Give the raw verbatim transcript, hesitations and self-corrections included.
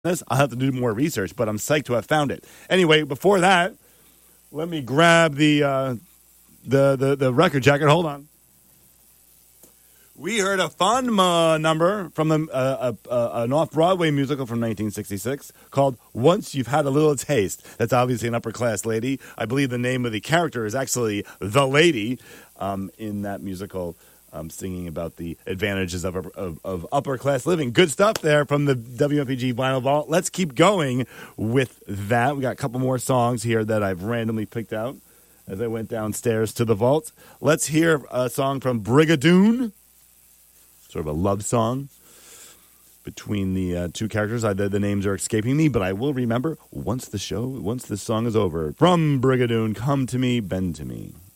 this. I'll have to do more research, but I'm psyched to have found it. Anyway, before that, let me grab the uh, the, the the record jacket. Hold on. We heard a fun uh, number from the, uh, uh, uh, an off-Broadway musical from nineteen sixty-six called Once You've Had a Little Taste. That's obviously an upper-class lady. I believe the name of the character is actually The Lady um, in that musical, um, singing about the advantages of, of, of upper-class living. Good stuff there from the W M P G Vinyl Vault. Let's keep going with that. We got a couple more songs here that I've randomly picked out as I went downstairs to the vault. Let's hear a song from Brigadoon. Sort of a love song between the uh, two characters. I, the, the names are escaping me, but I will remember once the show, once the song is over. From Brigadoon, Come to Me, Bend to Me.